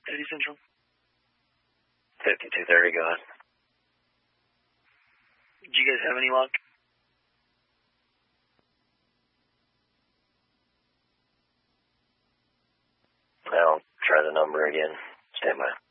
Eddie Central. 5230, go ahead. Do you guys have any luck? I'll try the number again. Stand by.